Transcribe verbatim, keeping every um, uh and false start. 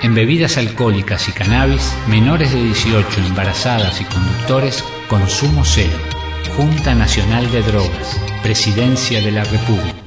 En bebidas alcohólicas y cannabis, menores de dieciocho, embarazadas y conductores, consumo cero. Junta Nacional de Drogas, Presidencia de la República.